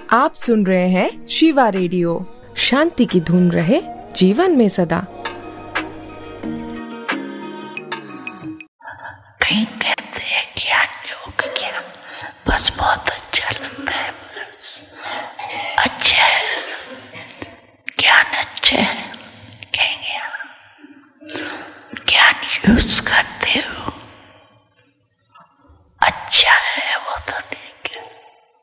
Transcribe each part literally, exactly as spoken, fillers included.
आप सुन रहे हैं शिवा रेडियो। शांति की धुन रहे जीवन में सदा। कहीं कहते हैं ज्ञान योग ज्ञान बस बहुत अच्छा लगता है, बस अच्छा है, ज्ञान अच्छा है, कहेंगे ज्ञान यूज करते हो अच्छा है वो तो ठीक है,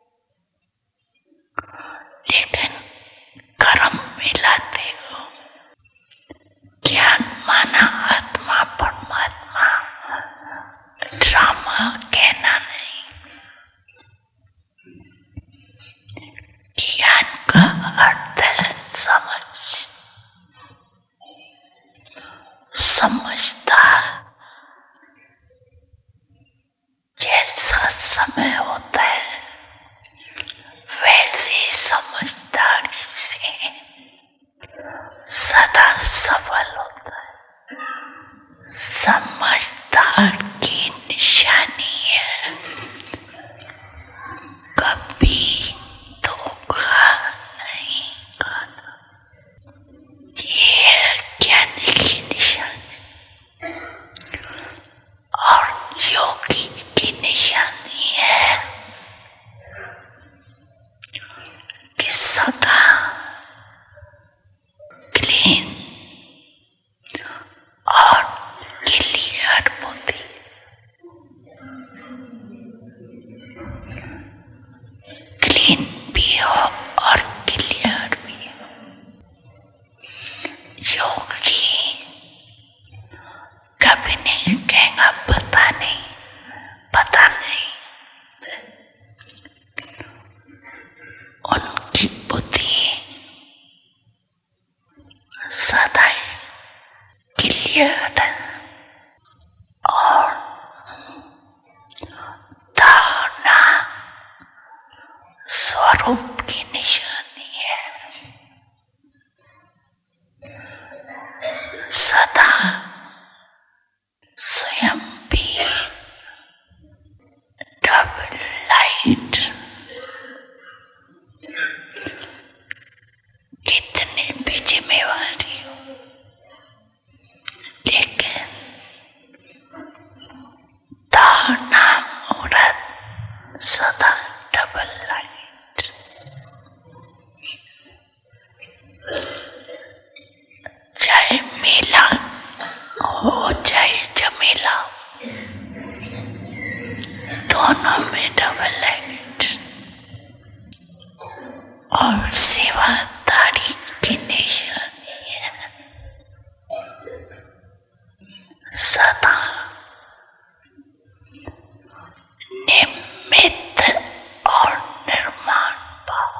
लेकिन कर्म मिलाते हो। ज्ञान माना आत्मा परमात्मा ड्रामा कहना नहीं। ज्ञान का अर्थ है समझ, समझता जैसा समय होता है वैसे समझदारी से सदा सफल होता है। समझदार की निशानी है कभी धोखा नहीं खाना, ये है ज्ञानी की निशानी। और योगी की निशानी है कि सदा क्लीन और क्लियर बुद्धि, क्लीन भी हो और क्लियर भी हो। योगी कभी नहीं कहेगा पता नहीं पता नहीं, उनकी बुद्धि सदा क्लियर और धारणा स्वरूप की निशानी है। सदा स्वयं भी डबल लाइट, कितने भी जिम्मेवारी हो लेकिन धारणा मुहूर्त सदा डबल लाइट। चाहे मेला हो चाहे जमेला, दोनों में डबल लाइट। और सेवादारी की निशानी है सदा निमित्त और निर्माण भाव।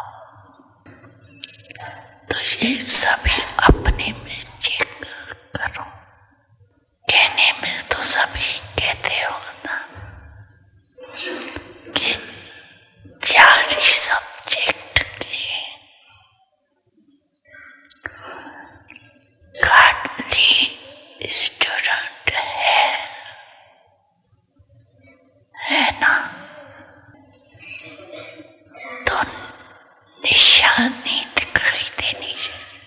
तो ये सभी अपने में चेक करो। कहने में तो सभी कहते हो ना कि चार सब्जेक्ट के काटली स्टूडेंट है है ना, तो निशानी दिखाई देनी चाहिए।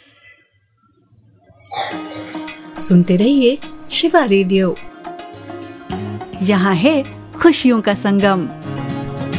सुनते रहिए शिवा रेडियो। यहाँ है खुशियों का संगम।